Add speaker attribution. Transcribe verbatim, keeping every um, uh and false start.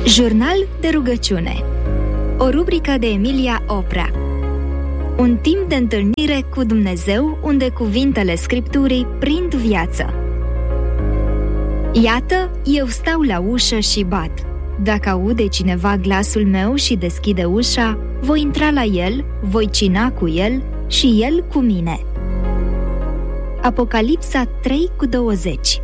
Speaker 1: Jurnal de rugăciune. O rubrică de Emilia Oprea. Un timp de întâlnire cu Dumnezeu, unde cuvintele Scripturii prind viață. Iată, eu stau la ușă și bat. Dacă aude cineva glasul meu și deschide ușa, voi intra la el, voi cina cu el și el cu mine. Apocalipsa trei cu douăzeci.